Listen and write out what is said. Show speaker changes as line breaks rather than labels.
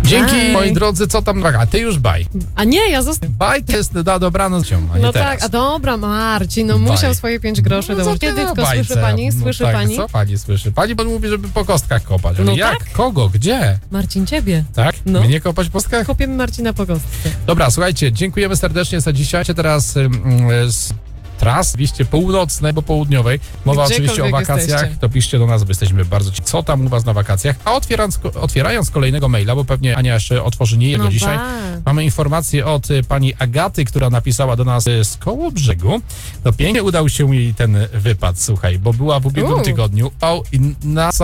Dzięki,
Bye.
moi drodzy, co tam? A ty już baj.
A nie, ja zostanę.
Baj to jest na dobranoc, a nie
No
teraz.
tak, a dobra, Marcin, no
Bye.
musiał swoje 5 groszy dołożyć.
co ty
Kiedy
na
tylko słyszy
bajce?
pani?
No
Słyszy
tak,
pani?
Co pani słyszy? Pani pan mówi, żeby po kostkach kopać. Ale
No
jak?
tak.
Kogo? Gdzie?
Marcin, ciebie.
Tak?
No.
Mnie kopać po kostkach?
Kopiemy Marcina po kostce.
Dobra, słuchajcie, dziękujemy serdecznie za dzisiaj. Teraz z tras, oczywiście północnej, bo południowej. Mowa oczywiście o
Gdziekolwiek
wakacjach.
jesteście.
To piszcie do nas, bo jesteśmy bardzo ciekawi, co tam u was na wakacjach. A otwierając kolejnego maila, bo pewnie Ania jeszcze otworzy nie jego dzisiaj, mamy informację od pani Agaty, która napisała do nas z Kołobrzegu. No pięknie udał się jej ten wypad, słuchaj, bo była w ubiegłym tygodniu. I na